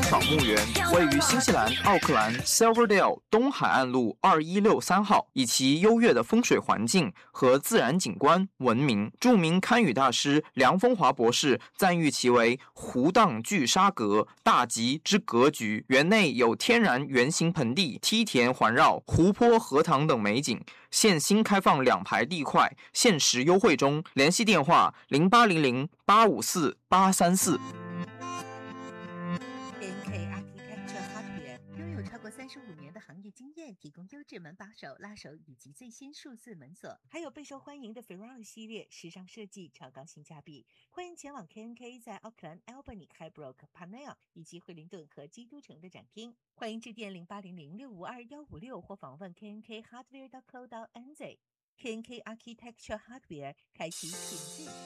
扫墓园位于新西兰奥克兰 Silverdale 东海岸路2163号，以其优越的风水环境和自然景观闻名。著名堪舆大师梁风华博士赞誉其为湖荡聚沙阁，大吉之格局。园内有天然圆形盆地、梯田环绕、湖泊、荷塘等美景。现新开放2排地块，限时优惠中。联系电话0800854834。 NK Architecture Hardware 拥有超过35年的行业经验，提供优质门把手、拉手以及最新数字门锁，还有备受欢迎的 Ferrari 系列，时尚设计，超高性价比。欢迎前往 KNK 在奥克兰、Albany、Highbrook、Parnell 以及惠灵顿和基督城的展厅。欢迎致电0800652156或访问 KNK Hardware.co.nz。KNK Architecture Hardware 开启品质。